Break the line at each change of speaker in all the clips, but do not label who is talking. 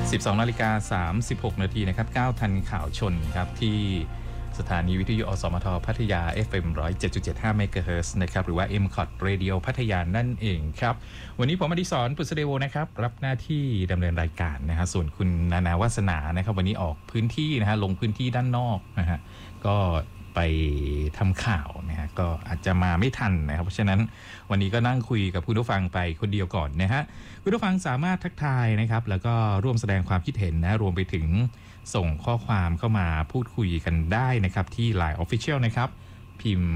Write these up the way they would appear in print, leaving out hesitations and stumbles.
12:36 นาทีนะครับ9ทันข่าวชนครับที่สถานีวิทยุอสมทพัทยา FM 107.75 เมกะเฮิรตซ์นะครับหรือว่า MCOT Radio พัทยานั่นเองครับวันนี้ผมอดิศร ปุษเดโวนะครับรับหน้าที่ดำเนินรายการนะฮะส่วนคุณนานาวาสนานะครับวันนี้ออกพื้นที่นะฮะลงพื้นที่ด้านนอกนะฮะก็ไปทำข่าวนะฮะก็อาจจะมาไม่ทันนะครับเพราะฉะนั้นวันนี้ก็นั่งคุยกับคุณผู้ฟังไปคนเดียวก่อนนะฮะคุณผู้ฟังสามารถทักทายนะครับแล้วก็ร่วมแสดงความคิดเห็นนะรวมไปถึงส่งข้อความเข้ามาพูดคุยกันได้นะครับที่ LINE Official นะครับพิมพ์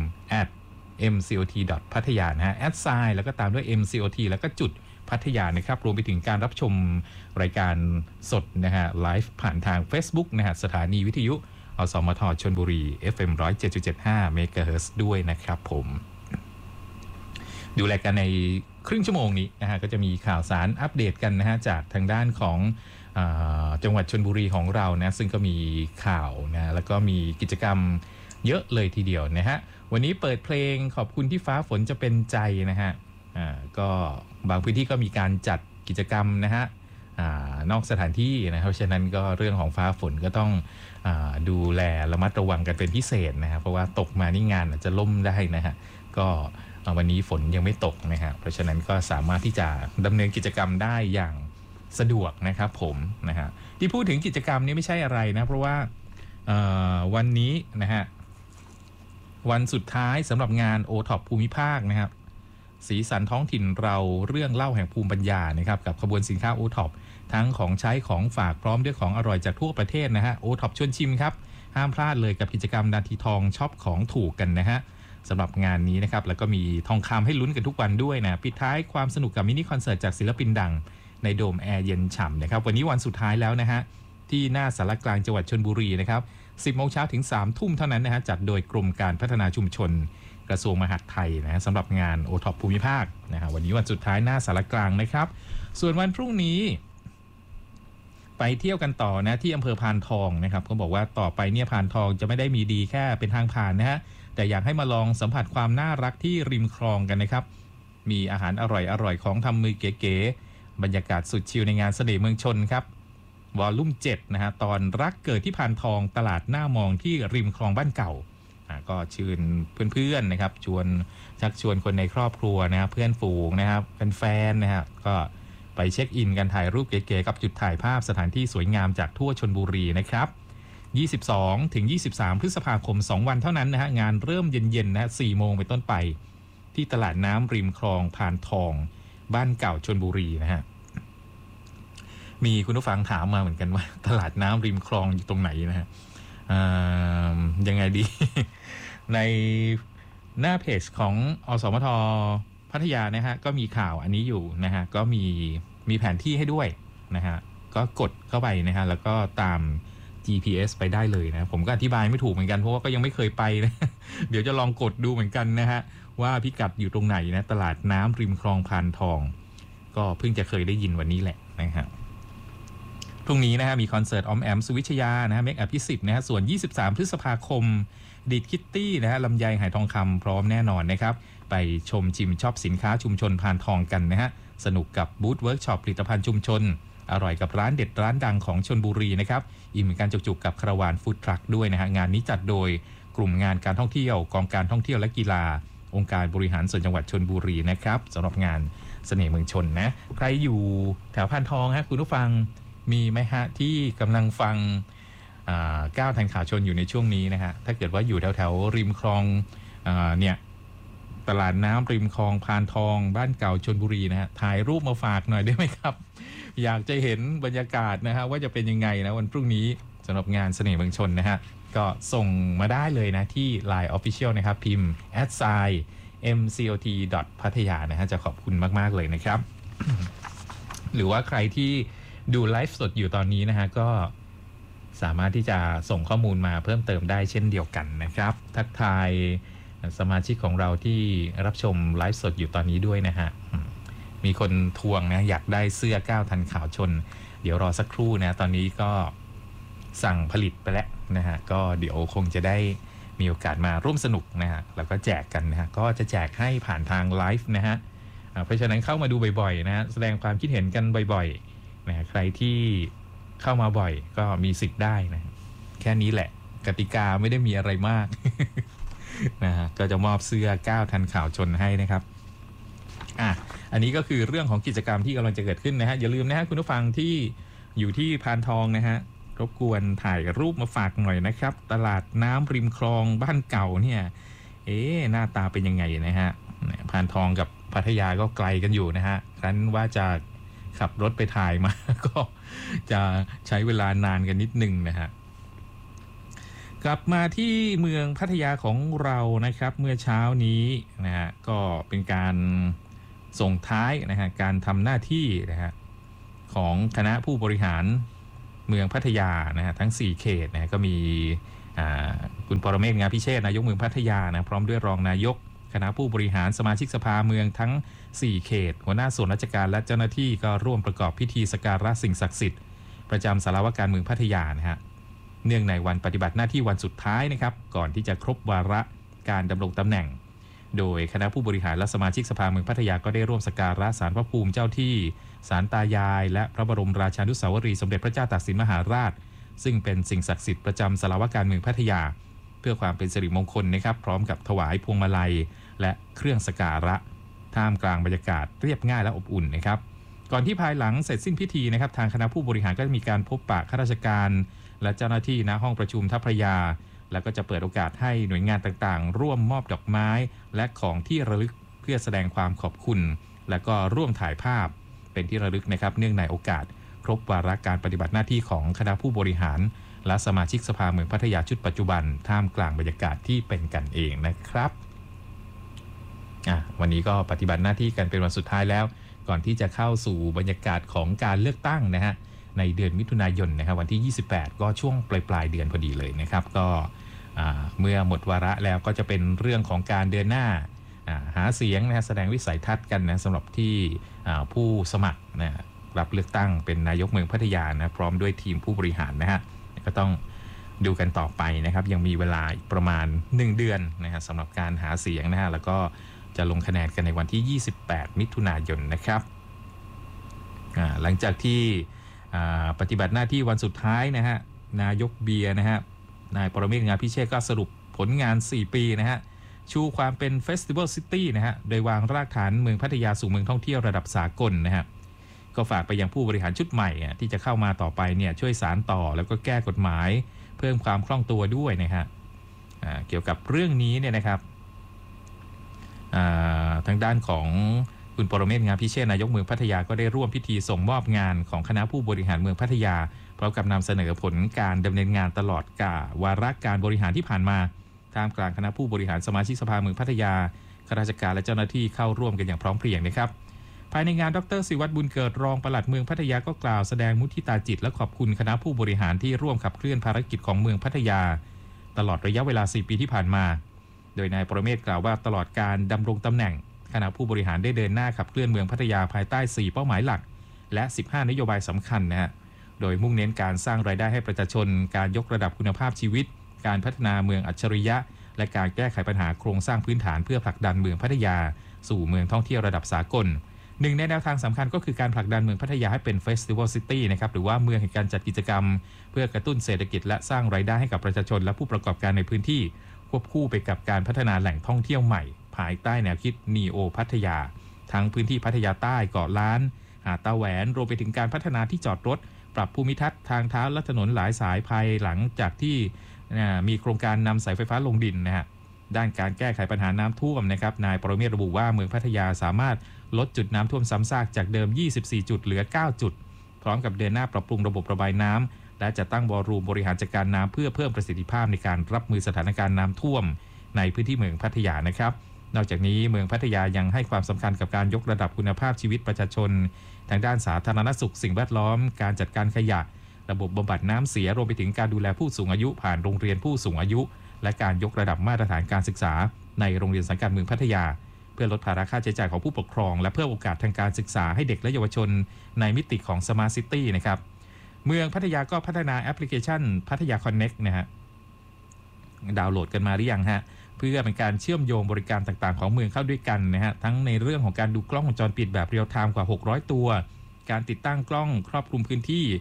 @mcot.pattaya นะฮะ@แล้วก็ตามด้วย mcot แล้วก็จุดพัทยานะครับรวมไปถึงการรับชมรายการสดนะฮะไลฟ์ผ่านทาง Facebook นะฮะสถานีวิทยุอสมทชลบุรี FM 107.75 เมกะเฮิรตซ์ด้วยนะครับผมดูรายการในครึ่งชั่วโมงนี้นะฮะก็จะมีข่าวสารอัปเดตกันนะฮะจากทางด้านของจังหวัดชลบุรีของเรานะซึ่งก็มีข่าวนะแล้วก็มีกิจกรรมเยอะเลยทีเดียวนะฮะวันนี้เปิดเพลงขอบคุณที่ฟ้าฝนจะเป็นใจนะฮะก็บางพื้นที่ก็มีการจัดกิจกรรมนะฮะนอกสถานที่นะครับเพราะฉะนั้นก็เรื่องของฟ้าฝนก็ต้องดูแลระมัดระวังกันเป็นพิเศษนะครับเพราะว่าตกมานี่งานอาจจะล่มได้นะฮะก็วันนี้ฝนยังไม่ตกนะฮะเพราะฉะนั้นก็สามารถที่จะดำเนินกิจกรรมได้อย่างสะดวกนะครับผมนะฮะที่พูดถึงกิจกรรมนี้ไม่ใช่อะไรนะเพราะว่าวันนี้นะฮะวันสุดท้ายสำหรับงาน OTOP ภูมิภาคนะครับสีสันท้องถิ่นเราเรื่องเล่าแห่งภูมิปัญญานะครับกับขบวนสินค้า OTOP ทั้งของใช้ของฝากพร้อมด้วยของอร่อยจากทั่วประเทศนะฮะ OTOP ชวนชิมครับห้ามพลาดเลยกับกิจกรรมนาทีทองช็อปของถูกกันนะฮะสำหรับงานนี้นะครับแล้วก็มีทองคำให้ลุ้นกันทุกวันด้วยนะปิดท้ายความสนุกกับมินิคอนเสิร์ตจากศิลปินดังในโดมแอร์เย็นฉ่ำนะครับวันนี้วันสุดท้ายแล้วนะฮะที่หน้าสารกลางจังหวัดชลบุรีนะครับ 10 โมงเช้าถึง 3 ทุ่มเท่านั้นนะฮะจัดโดยกรมการพัฒนาชุมชนกระทรวงมหาดไทยนะฮะสำหรับงาน OTOP ภูมิภาคนะฮะวันนี้วันสุดท้ายหน้าสารกลางนะครับส่วนวันพรุ่งนี้ไปเที่ยวกันต่อนะที่อำเภอพานทองนะครับเขาบอกว่าต่อไปเนี่ยพานทองจะไม่ได้มีดีแค่เป็นทางผ่านนะฮะแต่อยากให้มาลองสัมผัสความน่ารักที่ริมคลองกันนะครับมีอาหารอร่อยๆของทำมือเก๋ๆบรรยากาศสุดชิลในงานเสน่ห์เมืองชนครับวอลลุ่ม 7นะฮะตอนรักเกิดที่พานทองตลาดหน้ามองที่ริมคลองบ้านเก่าก็เชิญเพื่อนๆนะครับชักชวนคนในครอบครัวนะครับเพื่อนฝูงนะครับแฟนๆนะครับก็ไปเช็คอินกันถ่ายรูปเก๋ๆกับจุดถ่ายภาพสถานที่สวยงามจากทั่วชลบุรีนะครับ22 ถึง 23 พฤษภาคม 2 วันเท่านั้นนะฮะงานเริ่มเย็นๆนะฮะ 4 โมงเป็นต้นไปที่ตลาดน้ำริมคลองพานทองบ้านเก่าชลบุรีนะฮะมีคุณผู้ฟังถามมาเหมือนกันว่าตลาดน้ำริมคลองอยู่ตรงไหนนะฮะยังไงดี ในหน้าเพจของอสมทพัทยานะฮะก็มีข่าวอันนี้อยู่นะฮะก็มีแผนที่ให้ด้วยนะฮะก็กดเข้าไปนะฮะแล้วก็ตาม GPS ไปได้เลยนะผมก็อธิบายไม่ถูกเหมือนกันเพราะว่าก็ยังไม่เคยไปนะเดี๋ยวจะลองกดดูเหมือนกันนะฮะว่าพิกัดอยู่ตรงไหนนะตลาดน้ำริมคลองพานทองก็เพิ่งจะเคยได้ยินวันนี้แหละนะฮะพรุ่งนี้นะฮะมีคอนเสิร์ตออมแอมสุวิชยานะฮะเมกอภิสิทธิ์นะฮะส่วน23 พฤษภาคมดีดคิตตี้นะฮะลำไยหายทองคำพร้อมแน่นอนนะครับไปชมชิมช็อปสินค้าชุมชนพานทองกันนะฮะสนุกกับบูธเวิร์กช็อปผลิตภัณฑ์ชุมชนอร่อยกับร้านเด็ดร้านดังของชลบุรีนะครับอิ่มกันจุกๆกับคาราวานฟู้ดทรัคด้วยนะฮะงานนี้จัดโดยกลุ่มงานการท่องเที่ยวกองการท่องเที่ยวและกีฬาองค์การบริหารส่วนจังหวัดชลบุรีนะครับสำหรับงานเสน่ห์เมืองชนนะใครอยู่แถวพานทองฮะคุณผู้ฟังมีไหมฮะที่กำลังฟังก้าวทันข่าวชนอยู่ในช่วงนี้นะฮะถ้าเกิดว่าอยู่แถวๆริมคลองเนี่ยตลาดน้ำริมคลองพานทองบ้านเก่าชลบุรีนะฮะถ่ายรูปมาฝากหน่อยได้ไหมครับอยากจะเห็นบรรยากาศนะฮะว่าจะเป็นยังไงนะวันพรุ่งนี้สำหรับงานเสน่ห์เมืองชนนะฮะก็ส่งมาได้เลยนะที่ LINE Official นะครับพิมพ์ @mcot.pattaya นะฮะจะขอบคุณมากๆเลยนะครับ หรือว่าใครที่ดูไลฟ์สดอยู่ตอนนี้นะฮะก็สามารถที่จะส่งข้อมูลมาเพิ่มเติมได้เช่นเดียวกันนะครับทักทายสมาชิกของเราที่รับชมไลฟ์สดอยู่ตอนนี้ด้วยนะฮะมีคนทวงนะอยากได้เสื้อก้าวทันข่าวชนเดี๋ยวรอสักครู่นะตอนนี้ก็สั่งผลิตไปแล้วนะฮะก็เดี๋ยวคงจะได้มีโอกาสมาร่วมสนุกนะฮะแล้วก็แจกกันนะฮะก็จะแจกให้ผ่านทางไลฟ์นะฮะเพราะฉะนั้นเข้ามาดูบ่อยๆนะฮะแสดงความคิดเห็นกันบ่อยๆนะฮะใครที่เข้ามาบ่อยก็มีสิทธิ์ได้นะแค่นี้แหละกติกาไม่ได้มีอะไรมาก นะฮะก็จะมอบเสื้อ9ทันข่าวชนให้นะครับอันนี้ก็คือเรื่องของกิจกรรมที่กำลังจะเกิดขึ้นนะฮะอย่าลืมนะฮะคุณผู้ฟังที่อยู่ที่พานทองนะฮะรบกวนถ่ายรูปมาฝากหน่อยนะครับตลาดน้ำริมคลองบ้านเก่าเนี่ยหน้าตาเป็นยังไงนะฮะพานทองกับพัทยาก็ไกลกันอยู่นะฮะครั้นว่าจะขับรถไปถ่ายมา ก็จะใช้เวลานานกันนิดนึงนะฮะกลับมาที่เมืองพัทยาของเรานะครับเมื่อเช้านี้นะฮะก็เป็นการส่งท้ายนะฮะการทำหน้าที่นะฮะของคณะผู้บริหารเมืองพัทยานะฮะทั้ง4เขตนะก็มีคุณปรเมศ งามพิเชษฐ์นายกเมืองพัทยานะพร้อมด้วยรองนายกคณะผู้บริหารสมาชิกสภาเมืองทั้ง4เขตหัวหน้าส่วนราชการและเจ้าหน้าที่ก็ร่วมประกอบพิธีสักการะสิ่งศักดิ์สิทธิ์ประจำศาลาว่าการเมืองพัทยานะฮะเนื่องในวันปฏิบัติหน้าที่วันสุดท้ายนะครับก่อนที่จะครบวาระการดำรงตำแหน่งโดยคณะผู้บริหารและสมาชิกสภาเมืองพัทยาก็ได้ร่วมสักการะศาลพระภูมิเจ้าที่ศาลตายายและพระบรมราชานุสาวรีย์สมเด็จพระเจ้าตากสินมหาราชซึ่งเป็นสิ่งศักดิ์สิทธิ์ประจำศาลาว่าการเมืองพัทยาเพื่อความเป็นสิริมงคลนะครับพร้อมกับถวายพวงมาลัยและเครื่องสักการะท่ามกลางบรรยากาศเรียบง่ายและอบอุ่นนะครับก่อนที่ภายหลังเสร็จสิ้นพิธีนะครับทางคณะผู้บริหารก็จะมีการพบปะข้าราชการและเจ้าหน้าที่ณห้องประชุมทัพพระยาแล้วก็จะเปิดโอกาสให้หน่วยงานต่างๆร่วมมอบดอกไม้และของที่ระลึกเพื่อแสดงความขอบคุณและก็ร่วมถ่ายภาพเป็นที่ระลึกนะครับเนื่องในโอกาสครบวาระการปฏิบัติหน้าที่ของคณะผู้บริหารและสมาชิกสภาเมืองพัทยาชุดปัจจุบันท่ามกลางบรรยากาศที่เป็นกันเองนะครับวันนี้ก็ปฏิบัติหน้าที่กันเป็นวันสุดท้ายแล้วก่อนที่จะเข้าสู่บรรยากาศของการเลือกตั้งนะฮะในเดือนมิถุนายนนะครับวันที่28ก็ช่วงปลายเดือนพอดีเลยนะครับก็เมื่อหมดวาระแล้วก็จะเป็นเรื่องของการเดินหน้าหาเสียงนะฮะแสดงวิสัยทัศน์กันนะสำหรับที่ผู้สมัครนะรับเลือกตั้งเป็นนายกเมืองพัทยานะพร้อมด้วยทีมผู้บริหารนะฮะก็ต้องดูกันต่อไปนะครับยังมีเวลาอีกประมาณ1เดือนนะฮะสำหรับการหาเสียงนะฮะแล้วก็จะลงคะแนนกันในวันที่28มิถุนายนนะครับหลังจากที่ปฏิบัติหน้าที่วันสุดท้ายนะฮะนายกเบียร์นะฮะนายปรเมศ งามพิเชษฐ์ก็สรุปผลงาน4ปีนะฮะชูความเป็นเฟสติวัลซิตี้นะฮะโดยวางรากฐานเมืองพัทยาสู่เมืองท่องเที่ยวระดับสากลนะฮะก็ฝากไปยังผู้บริหารชุดใหม่ที่จะเข้ามาต่อไปเนี่ยช่วยสานต่อแล้วก็แก้กฎหมายเพิ่มความคล่องตัวด้วยนะฮะเกี่ยวกับเรื่องนี้เนี่ยนะครับทางด้านของคุณปรเมศ งามพิเชษฐ์นายกเมืองพัทยาก็ได้ร่วมพิธีส่งมอบงานของคณะผู้บริหารเมืองพัทยาพร้อมกับนำเสนอผลการดำเนินงานตลอดกาลวาระการบริหารที่ผ่านมาท่ามกลางคณะผู้บริหารสมาชิกสภาเมืองพัทยาข้าราชการและเจ้าหน้าที่เข้าร่วมกันอย่างพร้อมเพรียงนะครับภายในงานดร.ศิวัตรบุญเกิดรองปลัดเมืองพัทยาก็กล่าวแสดงมุทิตาจิตและขอบคุณคณะผู้บริหารที่ร่วมขับเคลื่อนภารกิจของเมืองพัทยาตลอดระยะเวลา4ปีที่ผ่านมาโดยนายปรเมศกล่าวว่าตลอดการดำรงตำแหน่งคณะผู้บริหารได้เดินหน้าขับเคลื่อนเมืองพัทยาภายใต้4เป้าหมายหลักและ15นโยบายสำคัญนะฮะโดยมุ่งเน้นการสร้างรายได้ให้ประชาชนการยกระดับคุณภาพชีวิตการพัฒนาเมืองอัจฉริยะและการแก้ไขปัญหาโครงสร้างพื้นฐานเพื่อผลักดันเมืองพัทยาสู่เมืองท่องเที่ยวระดับสากลหนึ่งในแนวทางสำคัญก็คือการผลักดันเมืองพัทยาให้เป็นเฟสติวัลซิตี้นะครับหรือว่าเมืองแห่งการจัดกิจกรรมเพื่อกระตุ้นเศรษฐกิจและสร้างรายได้ให้กับประชาชนและผู้ประกอบการในพื้นที่ควบคู่ไปกับการพัฒนาแหล่งท่องเที่ยวใหม่ภายใต้แนวคิด NEO พัทยาทั้งพื้นที่พัทยาใต้เกาะล้านหาดตาแหวนรวมไปถึงการพัฒนาที่จอดรถปรับภูมิทัศน์ทางเท้าและถนนหลายสายภายหลังจากที่มีโครงการนำสายไฟฟ้าลงดินนะฮะด้านการแก้ไขปัญหาน้ำท่วมนะครับนายปรเมศระบุว่าเมืองพัทยาสามารถลดจุดน้ำท่วมซ้ำซากจากเดิม24จุดเหลือ9จุดพร้อมกับเดินหน้าปรับปรุงระบบระบายน้ำและจะตั้งวอลลุ่มบริหารจัดการน้ำเพื่อเพิ่มประสิทธิภาพในการรับมือสถานการณ์น้ำท่วมในพื้นที่เมืองพัทยานะครับนอกจากนี้เมืองพัทยายังให้ความสำคัญกับการยกระดับคุณภาพชีวิตประชาชนทางด้านสาธารณสุขสิ่งแวดล้อมการจัดการขยะระบบบำบัดน้ำเสียรวมไปถึงการดูแลผู้สูงอายุผ่านโรงเรียนผู้สูงอายุและการยกระดับมาตรฐานการศึกษาในโรงเรียนสังกัดเมืองพัทยาเพื่อลดภาระค่าใช้จ่ายของผู้ปกครองและเพิ่มโอกาสทางการศึกษาให้เด็กและเยาวชนในมิติของ Smart City นะครับเมืองพัทยาก็พัฒนาแอปพลิเคชันพัทยา Connect นะฮะดาวน์โหลดกันมาหรือยังฮะเพื่อเป็นการเชื่อมโยงบริการต่างๆของเมืองเข้าด้วยกันนะฮะทั้งในเรื่องของการดูกล้องวงจรปิดแบบเรียลไทม์กว่า600ตัวการติดตั้งกล้องครอบคลุมพื้นที่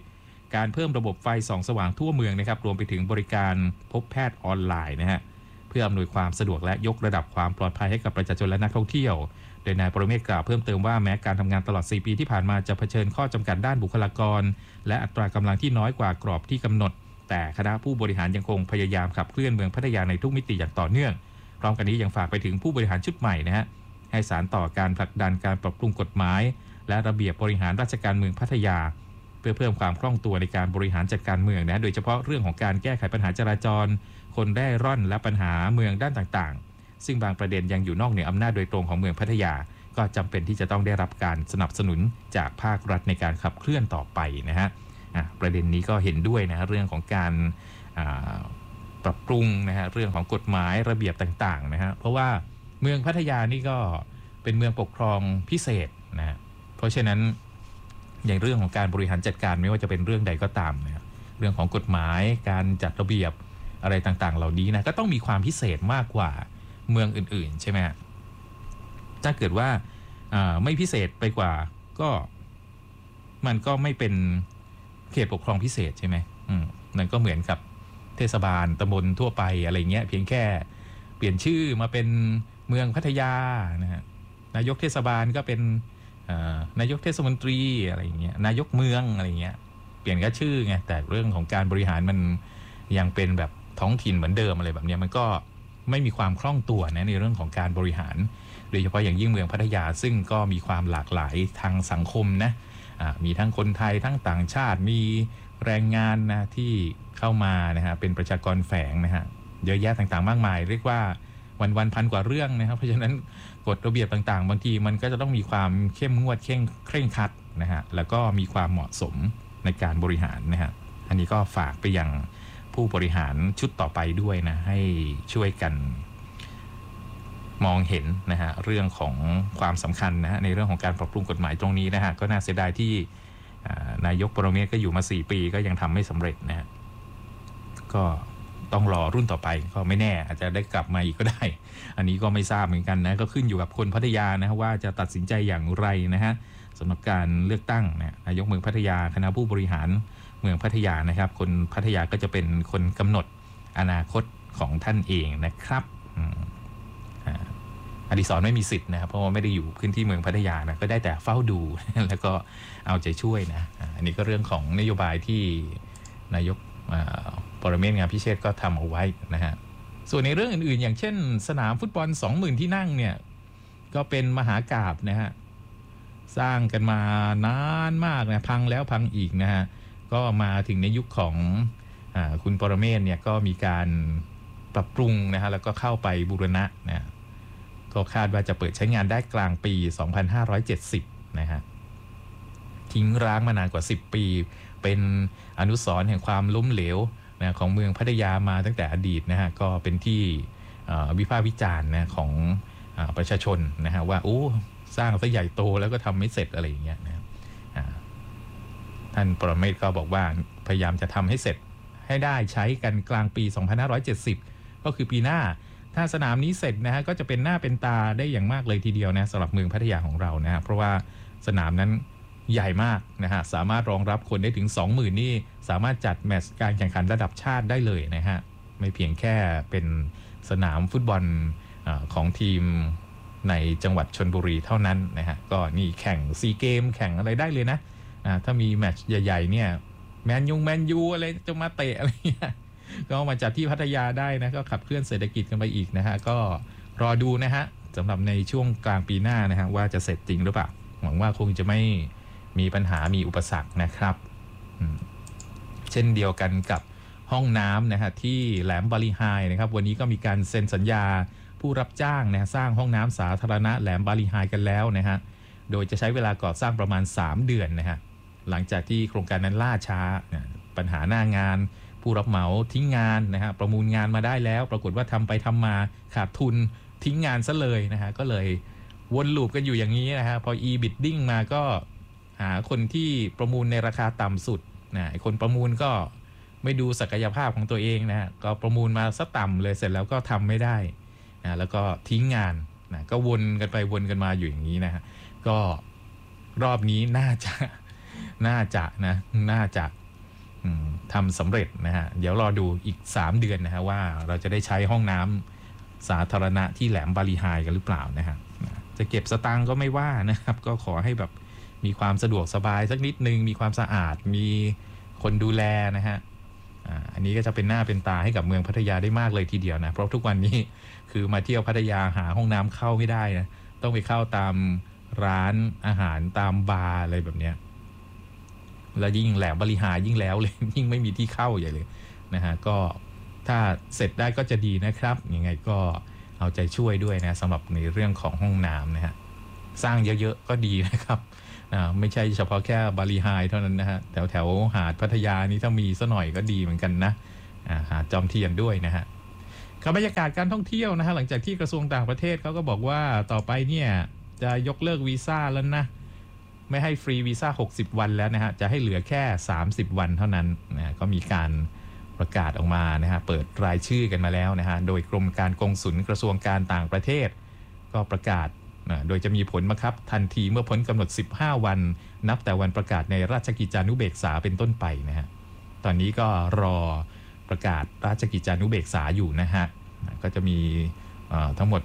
การเพิ่มระบบไฟส่องสว่างทั่วเมืองนะครับรวมไปถึงบริการพบแพทย์ออนไลน์นะฮะเพื่ออำนวยความสะดวกและยกระดับความปลอดภัยให้กับประชาชนและนักท่องเที่ยวโดยนายปรเมศกล่าวเพิ่มเติมว่าแม้การทำงานตลอด4ปีที่ผ่านมาจะเผชิญข้อจำกัดด้านบุคลากรและอัตรากำลังที่น้อยกว่ากรอบที่กำหนดแต่คณะผู้บริหารยังคงพยายามขับเคลื่อนเมืองพัทยาในทุกมิติอย่างต่อเนื่องพร้อมกันนี้ยังฝากไปถึงผู้บริหารชุดใหม่นะฮะให้สานต่อการผลักดันการปรับปรุงกฎหมายและระเบียบบริหารราชการเมืองพัทยาเพื่อเพิ่มความคล่องตัวในการบริหารจัดการเมืองนะโดยเฉพาะเรื่องของการแก้ไขปัญหาจราจรคนเร่ร่อนและปัญหาเมืองด้านต่างๆซึ่งบางประเด็นยังอยู่นอกเหนืออำนาจโดยตรงของเมืองพัทยาก็จำเป็นที่จะต้องได้รับการสนับสนุนจากภาครัฐในการขับเคลื่อนต่อไปนะฮะประเด็นนี้ก็เห็นด้วยนะเรื่องของการปรับปรุงนะฮะเรื่องของกฎหมายระเบียบต่างๆนะฮะเพราะว่าเมืองพัทยานี่ก็เป็นเมืองปกครองพิเศษนะฮะเพราะฉะนั้นอย่างเรื่องของการบริหารจัดการไม่ว่าจะเป็นเรื่องใดก็ตามนะเรื่องของกฎหมายการจัดระเบียบอะไรต่างๆเหล่านี้นะก็ต้องมีความพิเศษมากกว่าเมืองอื่นๆใช่ไหมถ้าเกิดว่าไม่พิเศษไปกว่าก็มันก็ไม่เป็นเขตปกครองพิเศษใช่ไหมนั่นก็เหมือนกับเทศบาลตำบลทั่วไปอะไรเงี้ยเพียงแค่เปลี่ยนชื่อมาเป็นเมืองพัทยานะฮะนายกเทศบาลก็เป็นนายกเทศมนตรีอะไรเงี้ยนายกเมืองอะไรเงี้ยเปลี่ยนแค่ชื่อไงแต่เรื่องของการบริหารมันยังเป็นแบบท้องถิ่นเหมือนเดิมอะไรแบบนี้มันก็ไม่มีความคล่องตัวนะในเรื่องของการบริหารโดยเฉพาะอย่างยิ่งเมืองพัทยาซึ่งก็มีความหลากหลายทางสังคมนะมีทั้งคนไทยทั้งต่างชาติมีแรงงานนะที่เข้ามานะฮะเป็นประชากรแฝงนะฮะเยอะแยะต่างๆมากมายเรียกว่าวันพันกว่าเรื่องนะครับเพราะฉะนั้นกฎระเบียบต่างๆบางทีมันก็จะต้องมีความเข้มงวดเคร่งครัดนะฮะแล้วก็มีความเหมาะสมในการบริหารนะฮะอันนี้ก็ฝากไปยังผู้บริหารชุดต่อไปด้วยนะให้ช่วยกันมองเห็นนะฮะเรื่องของความสำคัญนะฮะในเรื่องของการปรับปรุงกฎหมายตรงนี้นะฮะก็น่าเสียดายที่นายกปรเมศก็อยู่มา4 ปีก็ยังทำไม่สำเร็จนะฮะก็ต้องรอรุ่นต่อไปก็ไม่แน่อาจจะได้กลับมาอีกก็ได้อันนี้ก็ไม่ทราบเหมือนกันนะก็ขึ้นอยู่กับคนพัทยานะว่าจะตัดสินใจอย่างไรนะฮะสำหรับการเลือกตั้งนายกเมืองพัทยาคณะผู้บริหารเมืองพัทยานะครับคนพัทยาก็จะเป็นคนกำหนดอนาคตของท่านเองนะครับอดิศรไม่มีสิทธิ์นะครับเพราะว่าไม่ได้อยู่พื้นที่เมืองพัทยานะก็ได้แต่เฝ้าดูแล้วก็เอาใจช่วยนะอันนี้ก็เรื่องของนโยบายที่นายกปรเมศ งามพิเชษฐ์ก็ทำเอาไว้นะฮะส่วนในเรื่องอื่นๆอย่างเช่นสนามฟุตบอล 20,000 ที่นั่งเนี่ยก็เป็นมหากาพย์นะฮะสร้างกันมานานมากนะพังแล้วพังอีกนะฮะก็มาถึงในยุคของคุณปรเมศเนี่ยก็มีการปรับปรุงนะฮะแล้วก็เข้าไปบูรณะนะก็คาดว่าจะเปิดใช้งานได้กลางปี 2570 นะฮะทิ้งร้างมานานกว่า10 ปีเป็นอนุสรณ์แห่งความล้มเหลวนะของเมืองพัทยามาตั้งแต่อดีตนะฮะก็เป็นที่วิพากษ์วิจารณ์นะของประชาชนนะฮะว่าโอ้สร้างซะใหญ่โตแล้วก็ทำไม่เสร็จอะไรอย่างเงี้ยนะท่านปรเมศก็บอกว่าพยายามจะทำให้เสร็จให้ได้ใช้กันกลางปี 2570 ก็คือปีหน้าถ้าสนามนี้เสร็จนะฮะก็จะเป็นหน้าเป็นตาได้อย่างมากเลยทีเดียวนะสำหรับเมืองพัทยาของเรานะฮะเพราะว่าสนามนั้นใหญ่มากนะฮะสามารถรองรับคนได้ถึง 20,000 นี่สามารถจัดแมตช์การแข่งขันระดับชาติได้เลยนะฮะไม่เพียงแค่เป็นสนามฟุตบอลของทีมในจังหวัดชลบุรีเท่านั้นนะฮะก็นี่แข่งซีเกมแข่งอะไรได้เลยนะถ้ามีแมตช์ใหญ่ๆเนี่ยแมนยูอะไรจะมาเตะอะไรเงี้ยก็มาจัดที่พัทยาได้นะก็ขับเคลื่อนเศรษฐกิจกันไปอีกนะฮะก็รอดูนะฮะสำหรับในช่วงกลางปีหน้านะฮะว่าจะเสร็จจริงหรือเปล่าหวังว่าคงจะไม่มีปัญหามีอุปสรรคนะครับเช่นเดียวกันกับห้องน้ำนะฮะที่แหลมบาลีไฮนะครับวันนี้ก็มีการเซ็นสัญญาผู้รับจ้างนะสร้างห้องน้ำสาธารณะแหลมบาลีไฮกันแล้วนะฮะโดยจะใช้เวลาก่อสร้างประมาณ3 เดือนนะฮะหลังจากที่โครงการนั้นล่าช้าปัญหาหน้างานผู้รับเหมาทิ้งงานนะฮะประมูลงานมาได้แล้วปรากฏว่าทำไปทำมาขาดทุนทิ้งงานซะเลยนะฮะก็เลยวนลูปกันอยู่อย่างนี้นะฮะพอ e-bidding มาก็หาคนที่ประมูลในราคาต่ำสุดนะคนประมูลก็ไม่ดูศักยภาพของตัวเองนะฮะก็ประมูลมาซะต่ำเลยเสร็จแล้วก็ทำไม่ได้นะแล้วก็ทิ้งงานนะก็วนกันไปวนกันมาอยู่อย่างนี้นะฮะก็รอบนี้น่าจะทำสำเร็จนะฮะเดี๋ยวรอดูอีก3เดือนนะฮะว่าเราจะได้ใช้ห้องน้ำสาธารณะที่แหลมบาลีไฮกันหรือเปล่านะฮะจะเก็บสตางค์ก็ไม่ว่านะครับก็ขอให้แบบมีความสะดวกสบายสักนิดนึงมีความสะอาดมีคนดูแลนะฮะอันนี้ก็จะเป็นหน้าเป็นตาให้กับเมืองพัทยาได้มากเลยทีเดียวนะเพราะทุกวันนี้คือมาเที่ยวพัทยาหาห้องน้ำเข้าไม่ได้นะต้องไปเข้าตามร้านอาหารตามบาร์อะไรแบบเนี้ยแล้วยิ่งแหลมบริหารยิ่งแล้วเลยยิ่งไม่มีที่เข้าใหญ่เลยนะฮะก็ถ้าเสร็จได้ก็จะดีนะครับยังไงก็เอาใจช่วยด้วยนะสำหรับในเรื่องของห้องน้ำนะฮะสร้างเยอะๆก็ดีนะครับไม่ใช่เฉพาะแค่บาลีไฮเท่านั้นนะฮะแถวหาดพัทยานี่ถ้ามีซะหน่อยก็ดีเหมือนกันนะหาดจอมเทียนด้วยนะฮะบรรยากาศการท่องเที่ยวนะฮะหลังจากที่กระทรวงต่างประเทศเขาก็บอกว่าต่อไปเนี่ยจะยกเลิกวีซ่าแล้วนะไม่ให้ฟรีวีซ่า60วันแล้วนะฮะจะให้เหลือแค่30วันเท่านั้นนะก็มีการประกาศออกมานะฮะเปิดรายชื่อกันมาแล้วนะฮะโดยกรมการกงสุลกระทรวงการต่างประเทศก็ประกาศโดยจะมีผลบังคับทันทีเมื่อพ้นกำหนด15วันนับแต่วันประกาศในราชกิจจานุเบกษาเป็นต้นไปนะฮะตอนนี้ก็รอประกาศราชกิจจานุเบกษาอยู่นะฮะก็จะมีทั้งหมด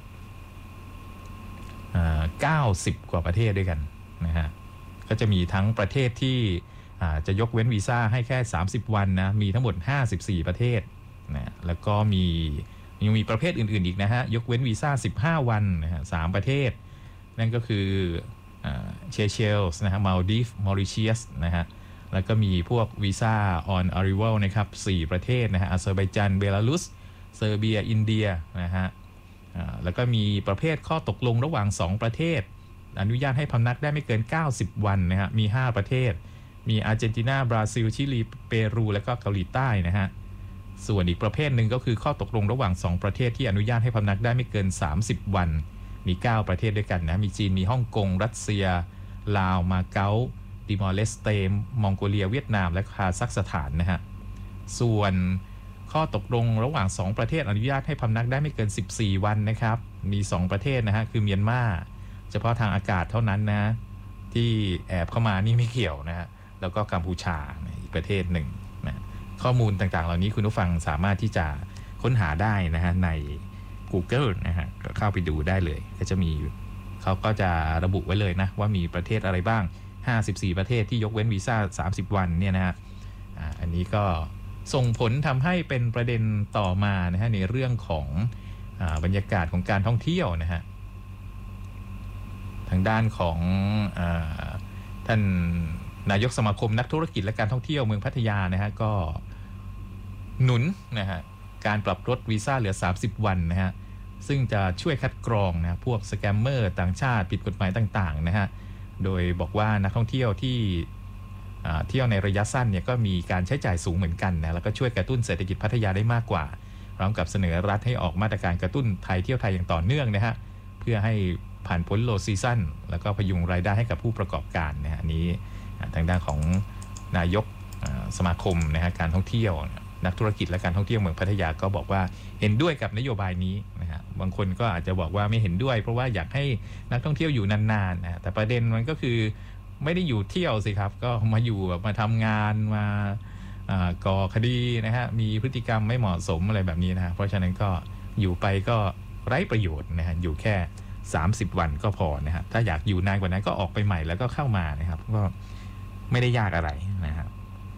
90กว่าประเทศด้วยกันนะฮะก็จะมีทั้งประเทศที่จะยกเว้นวีซ่าให้แค่30วันนะมีทั้งหมด54ประเทศนะแล้วก็ยังมีประเภทอื่นๆอีกนะฮะยกเว้นวีซ่า15วันนะฮะ3ประเทศนั่นก็คือเชเชลส์นะฮะมัลดีฟมอริเชียสนะฮะแล้วก็มีพวกวีซ่า on arrival นะครับ4ประเทศนะฮะอาเซอร์ไบจานเบลารุสเซอร์เบียอินเดียนะฮะแล้วก็มีประเภทข้อตกลงระหว่าง2ประเทศอนุญาตให้พำนักได้ไม่เกิน90วันนะฮะมี5ประเทศมีอาร์เจนตินาบราซิลชิลีเปรูและก็เกาหลีใต้นะฮะส่วนอีกประเภทหนึ่งก็คือข้อตกลงระหว่าง2ประเทศที่อนุญาตให้พำนักได้ไม่เกิน30วันมี9ประเทศด้วยกันนะมีจีนมีฮ่องกงรัสเซียลาวมาเก๊าติมอร์เลสเตมองโกเลียเวียดนามและคาซัคสถานนะฮะส่วนข้อตกลงระหว่าง2ประเทศอนุญาตให้พำนักได้ไม่เกิน14วันนะครับมี2ประเทศนะฮะคือเมียนมาเฉพาะทางอากาศเท่านั้นนะที่แอบเข้ามานี่ไม่เกี่ยวนะฮะแล้วก็กัมพูชาอีกประเทศหนึ่งนะข้อมูลต่างๆเหล่านี้คุณผู้ฟังสามารถที่จะค้นหาได้นะฮะใน Google นะฮะก็เข้าไปดูได้เลยก็จะมีเขาก็จะระบุไว้เลยนะว่ามีประเทศอะไรบ้าง54ประเทศที่ยกเว้นวีซ่า30วันเนี่ยนะฮะอันนี้ก็ส่งผลทำให้เป็นประเด็นต่อมานะฮะในเรื่องของบรรยากาศของการท่องเที่ยวนะฮะทางด้านของท่านนายกสมาคมนักธุรกิจและการท่องเที่ยวเมืองพัทยานะฮะก็หนุนนะฮะการปรับลดวีซ่าเหลือ30วันนะฮะซึ่งจะช่วยคัดกรองนะพวกสแกมเมอร์ต่างชาติผิดกฎหมายต่างๆนะฮะโดยบอกว่านักท่องเที่ยวที่เที่ยวในระยะสั้นเนี่ยก็มีการใช้จ่ายสูงเหมือนกันนะแล้วก็ช่วยกระตุ้นเศรษฐกิจพัทยาได้มากกว่าพร้อมกับเสนอรัฐให้ออกมาตรการกระตุ้นไทยเที่ยวไทยอย่างต่อเนื่องนะฮะเพื่อให้ผ่านพ้นโลซีซั่นแล้วก็พยุงรายได้ให้กับผู้ประกอบการนะฮะนี้ทางด้านของนายกสมาคมนะฮะการท่องเที่ยวนักธุรกิจและการท่องเที่ยวเมืองพัทยาก็บอกว่าเห็นด้วยกับนโยบายนี้นะฮะบางคนก็อาจจะบอกว่าไม่เห็นด้วยเพราะว่าอยากให้นักท่องเที่ยวอยู่นานๆนะแต่ประเด็นมันก็คือไม่ได้อยู่เที่ยวสิครับก็มาอยู่แบบมาทำงานมาก่อคดีนะฮะมีพฤติกรรมไม่เหมาะสมอะไรแบบนี้นะฮะเพราะฉะนั้นก็อยู่ไปก็ไร้ประโยชน์นะฮะอยู่แค่30วันก็พอนะฮะถ้าอยากอยู่นานกว่านั้นก็ออกไปใหม่แล้วก็เข้ามานะครับก็ไม่ได้ยากอะไรนะครับ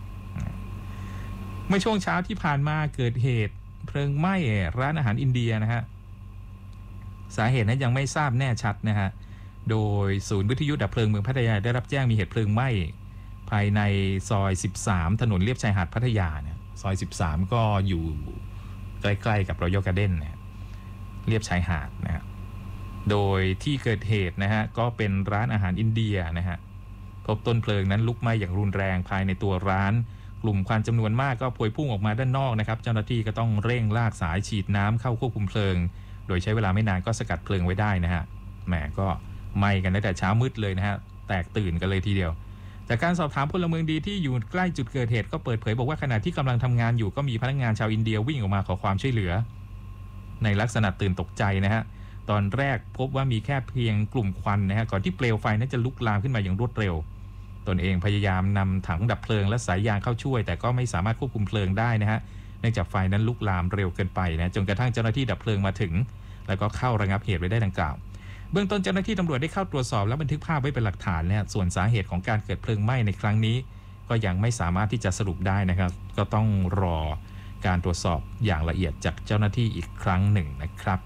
เมื่อช่วงเช้าที่ผ่านมาเกิดเหตุเพลิงไหม้ร้านอาหารอินเดียนะฮะสาเหตุนั้นยังไม่ทราบแน่ชัดนะฮะโดยศูนย์วิทยุดับเพลิงเมืองพัทยาได้รับแจ้งมีเหตุเพลิงไหม้ภายในซอย13ถนนเลียบชายหาดพัทยาเนี่ยซอย13ก็อยู่ใกล้ๆกับรอยัลการ์เด้นนะเลียบชายหาดนะฮะโดยที่เกิดเหตุนะฮะก็เป็นร้านอาหารอินเดียนะฮะพบต้นเพลิงนั้นลุกไหม้อย่างรุนแรงภายในตัวร้านกลุ่มควันจำนวนมากก็พวยพุ่งออกมาด้านนอกนะครับเจ้าหน้าที่ก็ต้องเร่งลากสายฉีดน้ำเข้าควบคุมเพลิงโดยใช้เวลาไม่นานก็สกัดเพลิงไว้ได้นะฮะแหมก็ไหม้กันตั้งแต่เช้ามืดเลยนะฮะแตกตื่นกันเลยทีเดียวจากการสอบถามพลเมืองดีที่อยู่ใกล้จุดเกิดเหตุก็เปิดเผยบอกว่าขณะที่กำลังทำงานอยู่ก็มีพนักงานชาวอินเดียวิ่งออกมาขอความช่วยเหลือในลักษณะตื่นตกใจนะฮะตอนแรกพบว่ามีแค่เพียงกลุ่มควันนะฮะก่อนที่เปลวไฟนั้นจะลุกลามขึ้นมาอย่างรวดเร็วตนเองพยายามนำถังดับเพลิงและสายยางเข้าช่วยแต่ก็ไม่สามารถควบคุมเพลิงได้นะฮะเนื่องจากไฟนั้นลุกลามเร็วเกินไปนะจนกระทั่งเจ้าหน้าที่ดับเพลิงมาถึงแล้วก็เข้าระงับเหตุไว้ได้ดังกล่าวเบื้องต้นเจ้าหน้าที่ตำรวจได้เข้าตรวจสอบและบันทึกภาพไว้เป็นหลักฐานนะส่วนสาเหตุของการเกิดเพลิงไหม้ในครั้งนี้ก็ยังไม่สามารถที่จะสรุปได้นะครับก็ต้องรอการตรวจสอบอย่างละเอียดจากเจ้าหน้าที่อีกครั้งหนึ่งนะครับ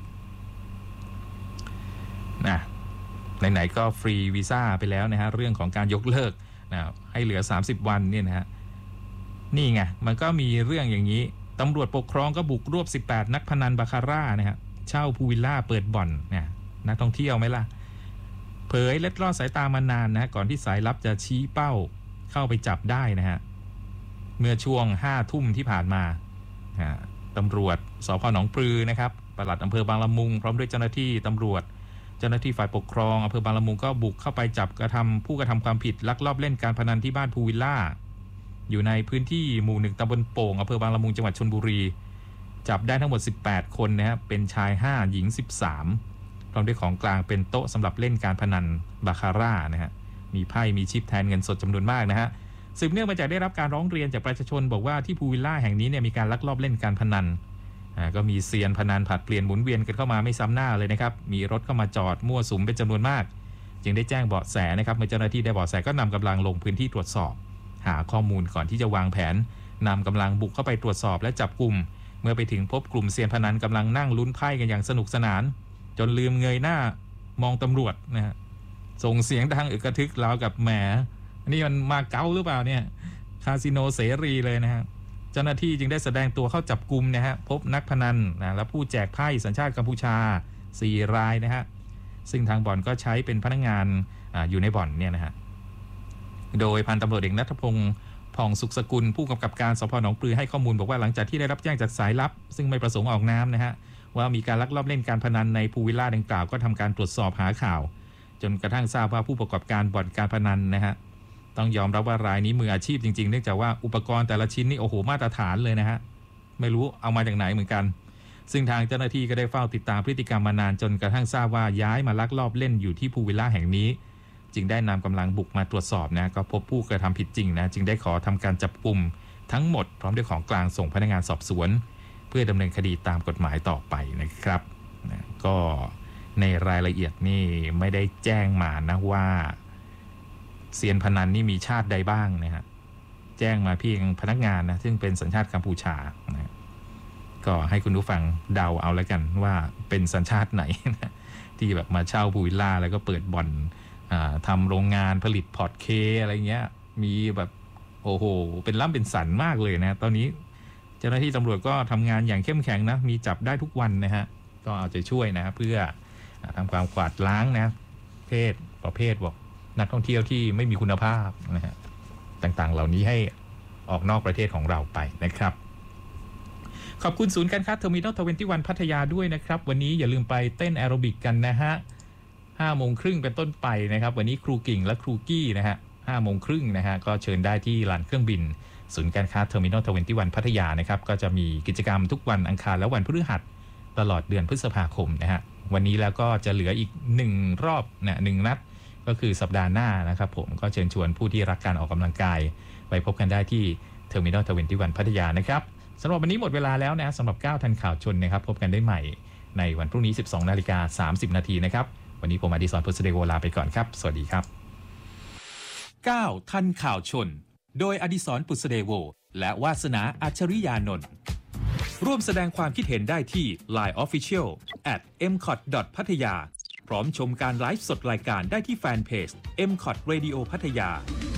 ไหนๆก็ฟรีวีซ่าไปแล้วนะฮะเรื่องของการยกเลิกนะให้เหลือ30วันเนี่ยนะฮะนี่ไงมันก็มีเรื่องอย่างนี้ตำรวจปกครองก็บุกรวบ18นักพนันบาคาร่านะฮะเช่าพูลวิลล่าเปิดบ่อนเนี่ยนักท่องเที่ยวไหมล่ะเผยเล็ดลอดสายตามานานนะก่อนที่สายลับจะชี้เป้าเข้าไปจับได้นะฮะเมื่อช่วง5 ทุ่มที่ผ่านมาตำรวจสภ.หนองปลือนะครับปลัดอำเภอบางละมุงพร้อมด้วยเจ้าหน้าที่ตำรวจเจ้าหน้าที่ฝ่ายปกครองอำเภอบางละมุงก็บุกเข้าไปจับผู้กระทำความผิดลักลอบเล่นการพนันที่บ้านพูลวิลล่าอยู่ในพื้นที่หมู่ 1ตำบลโป่งอำเภอบางละมุงจังหวัดชลบุรีจับได้ทั้งหมด18คนนะครับเป็นชาย5หญิง13พร้อมด้วยของกลางเป็นโต๊ะสำหรับเล่นการพนันบาคาร่านะฮะมีไพ่มีชิปแทนเงินสดจำนวนมากนะฮะสืบเนื่องมาจากได้รับการร้องเรียนจากประชาชนบอกว่าที่พูลวิลล่าแห่งนี้เนี่ยมีการลักลอบเล่นการพนันก็มีเซียนพนันผัดเปลี่ยนหมุนเวียนกันเข้ามาไม่ซ้ำหน้าเลยนะครับมีรถเข้ามาจอดมั่วสุมเป็นจำนวนมากจึงได้แจ้งเบาะแสนะครับเมื่อเจ้าหน้าที่ได้เบาะแสก็นำกำลังลงพื้นที่ตรวจสอบหาข้อมูลก่อนที่จะวางแผนนำกำลังบุกเข้าไปตรวจสอบและจับกลุ่มเมื่อไปถึงพบกลุ่มเซียนพนันกำลังนั่งลุ้นไพ่กันอย่างสนุกสนานจนลืมเงยหน้ามองตำรวจนะฮะส่งเสียงดังอึกกระทึกราวกับแหมนี่มันมาเก๊าหรือเปล่าเนี่ยคาสิโนเสรีเลยนะฮะเจ้าหน้าที่จึงได้แสดงตัวเข้าจับกุมนะฮะพบนักพนันนะและผู้แจกไพ่สัญชาติกัมพูชา4 รายนะฮะซึ่งทางบ่อนก็ใช้เป็นพนักงานอยู่ในบ่อนเนี่ยนะฮะโดยพันตำรวจเอกณัฐพงศ์ผ่องสุขสกุลผู้กำกับการสภ.หนองปลือให้ข้อมูลบอกว่าหลังจากที่ได้รับแจ้งจากสายลับซึ่งไม่ประสงค์ออกนามนะฮะว่ามีการลักลอบเล่นการพนันในพูลวิลล่าดังกล่าวก็ทำการตรวจสอบหาข่าวจนกระทั่งทราบว่าผู้ประกอบการบ่อนการพนันนะฮะต้องยอมรับว่ารายนี้มืออาชีพจริงๆเนื่องจากว่าอุปกรณ์แต่ละชิ้นนี่โอ้โหมาตรฐานเลยนะฮะไม่รู้เอามาจากไหนเหมือนกันซึ่งทางเจ้าหน้าที่ก็ได้เฝ้าติดตามพฤติกรรมมานานจนกระทั่งทราบว่าย้ายมาลักลอบเล่นอยู่ที่พูลวิลล่าแห่งนี้จึงได้นำกำลังบุกมาตรวจสอบนะก็พบผู้กระทำผิดจริงนะจึงได้ขอทำการจับกุมทั้งหมดพร้อมด้วยของกลางส่งพนักงานสอบสวนเพื่อดำเนินคดีตามกฎหมายต่อไปนะครับก็ในรายละเอียดนี่ไม่ได้แจ้งมานะว่าเซียนพนันนี่มีชาติใดบ้างนะฮะแจ้งมาเพียงพนักงานนะซึ่งเป็นสัญชาติกัมพูชานะก็ให้คุณผู้ฟังเดาเอาแล้วกันว่าเป็นสัญชาติไหนนะที่แบบมาเช่าพูลวิลล่าแล้วก็เปิดบ่อนทำโรงงานผลิตพอร์ตเคอะไรเงี้ยมีแบบโอ้โหเป็นล่ำเป็นสันมากเลยนะตอนนี้เจ้าหน้าที่ตำรวจก็ทำงานอย่างเข้มแข็งนะมีจับได้ทุกวันนะฮะก็เอาใจช่วยนะเพื่อทำความกวาดล้างนะประเภทบอกนักท่องเที่ยวที่ไม่มีคุณภาพนะฮะต่างๆเหล่านี้ให้ออกนอกประเทศของเราไปนะครับขอบคุณศูนย์การค้าเทอร์มินอล21พัทยาด้วยนะครับวันนี้อย่าลืมไปเต้นแอโรบิกกันนะฮะ5 โมงครึ่งเป็นต้นไปนะครับวันนี้ครูกิ่งและครูกี้นะฮะ5 โมงครึ่งนะฮะก็เชิญได้ที่ลานเครื่องบินศูนย์การค้าเทอร์มินอล21พัทยานะครับก็จะมีกิจกรรมทุกวันอังคารและวันพฤหัสตลอดเดือนพฤษภาคมนะฮะวันนี้แล้วก็จะเหลืออีก1 รอบนะ1 นัดก็คือสัปดาห์หน้านะครับผมก็เชิญชวนผู้ที่รักการออกกำลังกายไปพบกันได้ที่เทอร์มินอล21พัทยานะครับสำหรับวันนี้หมดเวลาแล้วนะสำหรับ9ทันข่าวชนนะครับพบกันได้ใหม่ในวันพรุ่งนี้ 12:30 น.นะครับวันนี้ผมอดิศร พุทธเดโวลาไปก่อนครับสวัสดีครับ9ทันข่าวชนโดยอดิศร ปุษเดโวและวาสนาอัจฉริยานนท์ร่วมแสดงความคิดเห็นได้ที่ Line Official @mcot.pattaya พร้อมชมการไลฟ์สดรายการได้ที่แฟนเพจ MCOT Radio พัทยา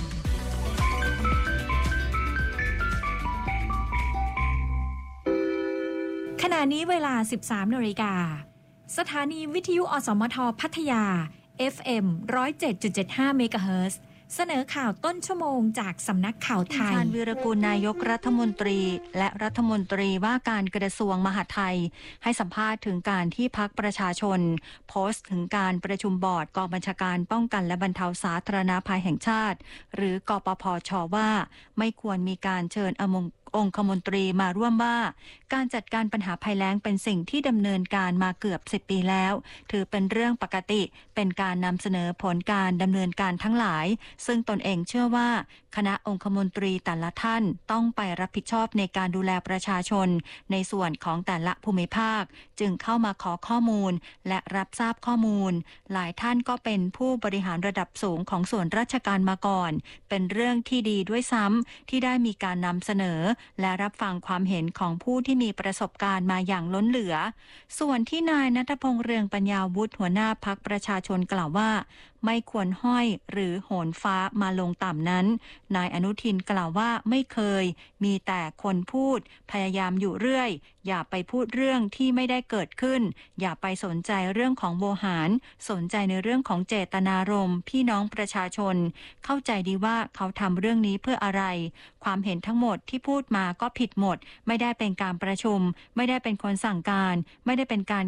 ขณะนี้เวลา 13 นาฬิกาสถานีวิทยุอสมทพัทยา FM 107.75 เมกะเฮิรตซ์เสนอข่าวต้นชั่วโมงจากสำนักข่าวไทย
ชาญวีรกูลนายกรัฐมนตรีและรัฐมนตรีว่าการกระทรวงมหาดไทยให้สัมภาษณ์ถึงการที่พรรคประชาชนโพสต์ถึงการประชุมบอร์ดกองบัญชาการป้องกันและบรรเทาสาธารณภัยแห่งชาติหรือกปปช.ว่าไม่ควรมีการเชิญองคมนตรีมาร่วมว่าการจัดการปัญหาภัยแล้งเป็นสิ่งที่ดำเนินการมาเกือบ10 ปีแล้วถือเป็นเรื่องปกติเป็นการนำเสนอผลการดำเนินการทั้งหลายซึ่งตนเองเชื่อว่าคณะองคมนตรีแต่ละท่านต้องไปรับผิดชอบในการดูแลประชาชนในส่วนของแต่ละภูมิภาคจึงเข้ามาขอข้อมูลและรับทราบข้อมูลหลายท่านก็เป็นผู้บริหารระดับสูงของส่วนราชการมาก่อนเป็นเรื่องที่ดีด้วยซ้ำที่ได้มีการนำเสนอและรับฟังความเห็นของผู้ที่มีประสบการณ์มาอย่างล้นเหลือส่วนที่นายณัฐพงษ์เรืองปัญญาวุฒิหัวหน้าพรรคประชาชนกล่าวว่าไม่ควรห้อยหรือโหนฟ้ามาลงต่ำนั้นนายอนุทินกล่าวว่าไม่เคยมีแต่คนพูดพยายามอยู่เรื่อยอย่าไปพูดเรื่องที่ไม่ได้เกิดขึ้นอย่าไปสนใจเรื่องของโวหารสนใจในเรื่องของเจตนารมณ์พี่น้องประชาชนเข้าใจดีว่าเขาทำเรื่องนี้เพื่ออะไรความเห็นทั้งหมดที่พูดมาก็ผิดหมดไม่ได้เป็นการประชุมไม่ได้เป็นคนสั่งการไม่ได้เป็นการ